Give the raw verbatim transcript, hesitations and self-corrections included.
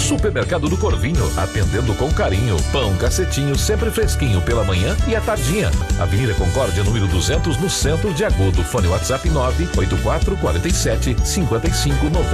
Supermercado do Corvinho, atendendo com carinho. Pão Cacetinho, sempre fresquinho pela manhã e à tardinha. Avenida Concórdia, número duzentos, no centro de Agudo. Fone WhatsApp nove oito quatro quatro sete cinco cinco nove.